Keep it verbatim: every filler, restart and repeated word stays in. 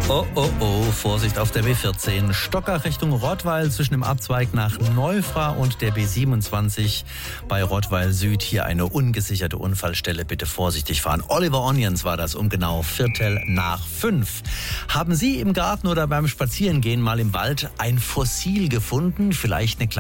Oh, oh, oh, Vorsicht auf der B vierzehn. Stockach Richtung Rottweil zwischen dem Abzweig nach Neufra und der B siebenundzwanzig bei Rottweil Süd. Hier eine ungesicherte Unfallstelle. Bitte vorsichtig fahren. Oliver Onions war das um genau Viertel nach fünf. Haben Sie im Garten oder beim Spazierengehen mal im Wald ein Fossil gefunden? Vielleicht eine kleine